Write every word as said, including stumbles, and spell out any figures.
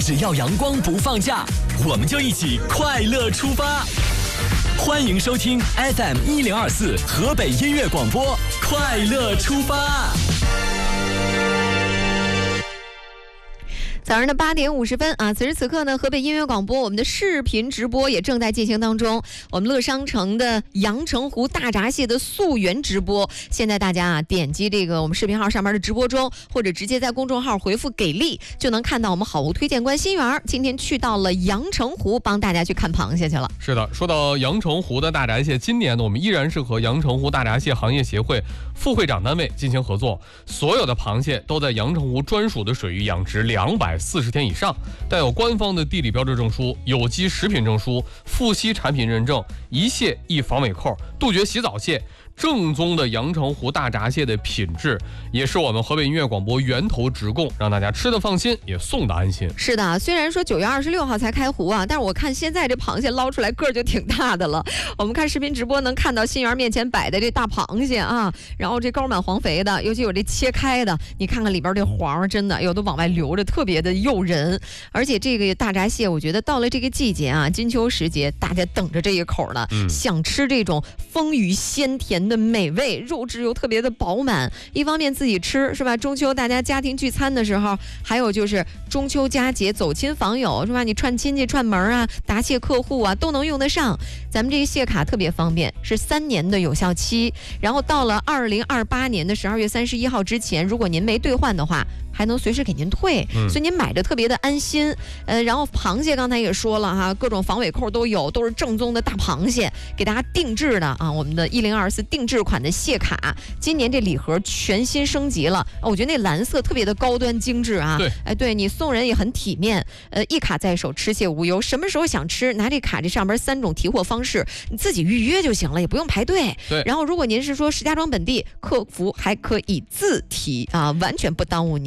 只要阳光不放假，我们就一起快乐出发。欢迎收听 F M 一零二四河北音乐广播，快乐出发。 早上的八点五十分啊，此时此刻呢，河北音乐广播我们的视频直播也正在进行当中。我们乐商城的阳澄湖大闸蟹的溯源直播，现在大家啊点击这个我们视频号上面的直播中，或者直接在公众号回复给力，就能看到我们好物推荐官新源今天去到了阳澄湖，帮大家去看螃蟹去了。 是的，说到阳澄湖的大闸蟹，今年呢，我们依然是和阳澄湖大闸蟹行业协会副会长单位进行合作，所有的螃蟹都在阳澄湖专属的水域养殖两百四十天以上，带有官方的地理标志证书、有机食品证书、富硒产品认证，一蟹一防伪扣，杜绝洗澡蟹。正宗的阳澄湖大闸蟹的品质，也是我们河北音乐广播源头直供，让大家吃的放心，也送的安心。 是的，虽然说九月二十六号才开湖啊，但是我看现在这螃蟹捞出来个儿就挺大的了。我们看视频直播能看到新源面前摆的这大螃蟹啊，然后这膏满黄肥的，尤其有这切开的，你看看里边这黄，真的有的往外流着，特别的诱人。而且这个大闸蟹，我觉得到了这个季节啊，金秋时节，大家等着这一口了，嗯、想吃这种丰腴鲜甜的美味，肉质又特别的饱满。一方面自己吃是吧？中秋大家家庭聚餐的时候，还有就是中秋佳节走亲访友是吧？你串亲戚串门啊，答谢客户啊，都能用得上。咱们这个蟹卡特别方便，是三年的有效期，然后到了二零二八年的十二月三十一号之前，如果您没兑换的话，还能随时给您退，嗯、所以您买着特别的安心。呃，然后螃蟹刚才也说了哈，各种防伪扣都有，都是正宗的大螃蟹，给大家定制的啊。我们的一零二四定制款的蟹卡，今年这礼盒全新升级了，我觉得那蓝色特别的高端精致啊。 对， 哎，对你送人也很体面。呃，一卡在手，吃蟹无忧。什么时候想吃，拿这卡，这上边三种提货方式，你自己预约就行了，也不用排队。 对。 然后如果您是说石家庄本地，客服还可以自提啊，完全不耽误你。